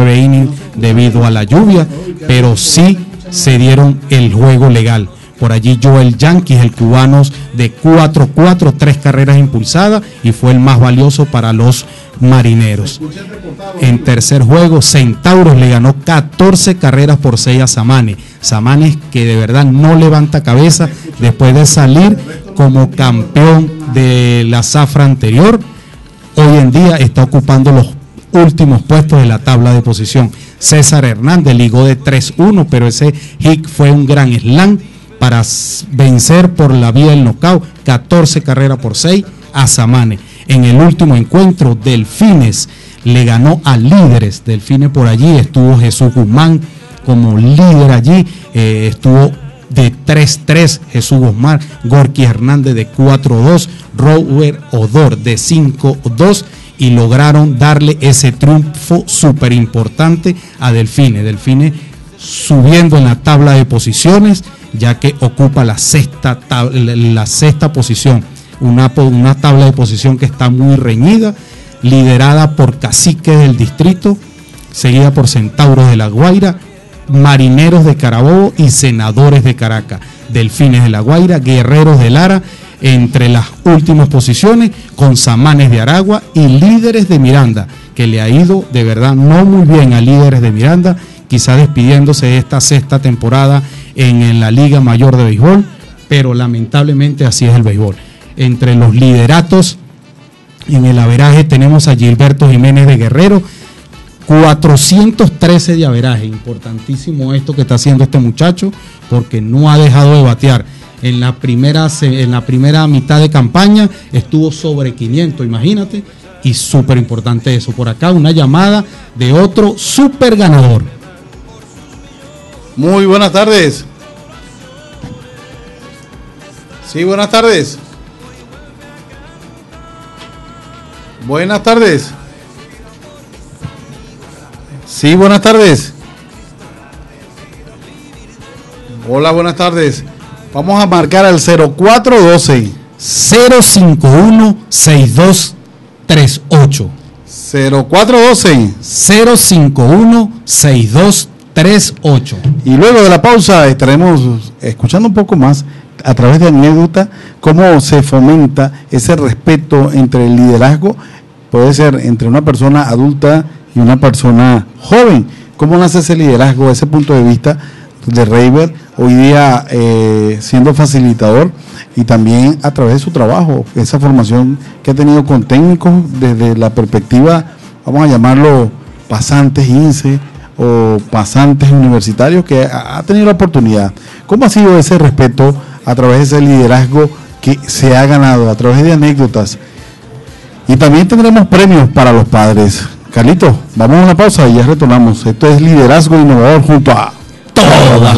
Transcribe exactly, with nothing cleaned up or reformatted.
nueve innings debido a la lluvia, pero sí se dieron el juego legal. Por allí Joel Yankees, el cubano, de cuatro cuatro, tres carreras impulsadas, y fue el más valioso para los marineros. En tercer juego, Centauros le ganó catorce carreras por seis a Samanes. Samanes, que de verdad no levanta cabeza después de salir como campeón de la zafra anterior. Hoy en día está ocupando los últimos puestos de la tabla de posición. César Hernández ligó de tres uno, pero ese hit fue un gran slam para vencer por la vía del knockout, catorce carreras por seis a Samanes. En el último encuentro, Delfines le ganó a Líderes. Delfines, por allí estuvo Jesús Guzmán como líder allí, eh, estuvo de tres tres Jesús Guzmán, Gorky Hernández de cuatro dos, Robert Odor de cinco dos, y lograron darle ese triunfo súper importante a Delfines. Delfines subiendo en la tabla de posiciones, ya que ocupa la sexta, tab la sexta posición, una, una tabla de posición que está muy reñida, liderada por Caciques del Distrito, seguida por Centauros de La Guaira, Marineros de Carabobo y Senadores de Caracas. Delfines de La Guaira, Guerreros de Lara entre las últimas posiciones, con Samanes de Aragua y Líderes de Miranda, que le ha ido de verdad no muy bien a Líderes de Miranda, quizá despidiéndose de esta sexta temporada en, en la Liga Mayor de Béisbol, pero lamentablemente así es el béisbol. Entre los lideratos en el averaje tenemos a Gilberto Jiménez de Guerrero, cuatrocientos trece de averaje. Importantísimo esto que está haciendo este muchacho, porque no ha dejado de batear. En la primera, en la primera mitad de campaña estuvo sobre quinientos, imagínate, y súper importante eso. Por acá una llamada de otro súper ganador. Muy buenas tardes. Sí, buenas tardes. Buenas tardes. Sí, buenas tardes. Hola, buenas tardes. Vamos a marcar al cero cuatro doce cero cinco uno seis dos tres ocho. cero cuatro doce cero cinco uno seis dos tres ocho. Y luego de la pausa estaremos escuchando un poco más a través de anécdota cómo se fomenta ese respeto entre el liderazgo, puede ser entre una persona adulta y una persona joven. ¿Cómo nace ese liderazgo, ese punto de vista de Reiber hoy día eh, siendo facilitador, y también a través de su trabajo, esa formación que ha tenido con técnicos desde la perspectiva, vamos a llamarlo pasantes I N S E o pasantes universitarios, que ha tenido la oportunidad? ¿Cómo ha sido ese respeto a través de ese liderazgo que se ha ganado a través de anécdotas? Y también tendremos premios para los padres. Carlito, vamos a una pausa y ya retornamos. Esto es Liderazgo Innovador junto a todas las